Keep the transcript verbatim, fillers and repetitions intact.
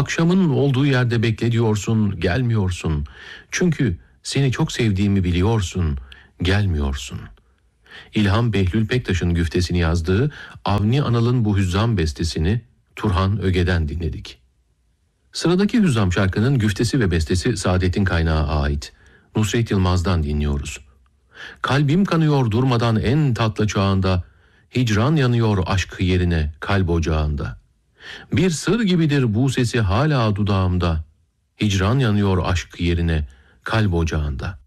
Akşamın olduğu yerde bekle diyorsun, gelmiyorsun. Çünkü seni çok sevdiğimi biliyorsun, gelmiyorsun. İlham Behlül Pektaş'ın güftesini yazdığı Avni Anal'ın bu hüzzam bestesini Turhan Öge'den dinledik. Sıradaki hüzzam şarkının güftesi ve bestesi Saadet'in Kaynağı'na ait. Nusret Yılmaz'dan dinliyoruz. Kalbim kanıyor durmadan en tatlı çağında, hicran yanıyor aşk yerine kalp ocağında. Bir sır gibidir bu sesi hala dudağımda, hicran yanıyor aşk yerine kalp ocağında.